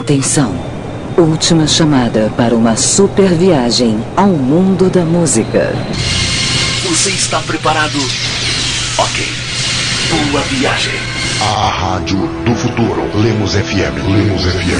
Atenção. Última chamada para uma super viagem ao mundo da música. Você está preparado? Ok. Boa viagem. A rádio do futuro. Lemos FM. Lemos FM.